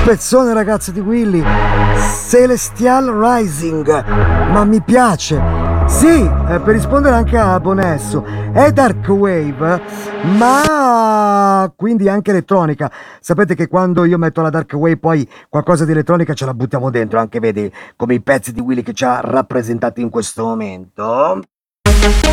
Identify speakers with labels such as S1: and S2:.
S1: pezzone, ragazzi, di Willy. Celestial Rising, ma mi piace. Sì, per rispondere anche a Bonesso, è dark wave, ma quindi anche elettronica. Sapete che quando io metto la dark wave poi qualcosa di elettronica ce la buttiamo dentro, anche vedi come i pezzi di Willy che ci ha rappresentati in questo momento.